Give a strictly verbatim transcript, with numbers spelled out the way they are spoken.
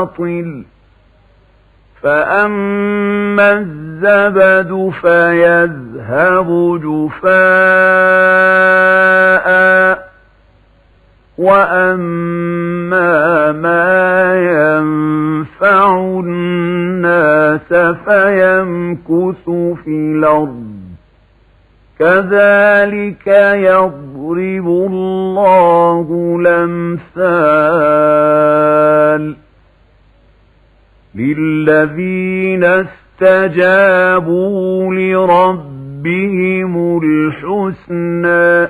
باطل فأما الزبد فيذهب جفاء وأما ما ينفع الناس فيمكث في الأرض كذلك يضرب الله الأمثال للذين استجابوا لربهم الحسنى